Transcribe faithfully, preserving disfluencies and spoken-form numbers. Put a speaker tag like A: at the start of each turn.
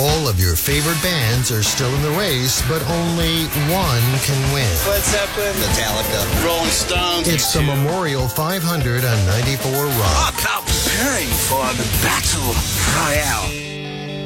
A: All of your favorite bands are still in the race, but only one can win.
B: Led Zeppelin,
C: Metallica,
B: Rolling Stones.
A: It's the Memorial five hundred on ninety-four Rock.
B: Rock out preparing for the battle royale.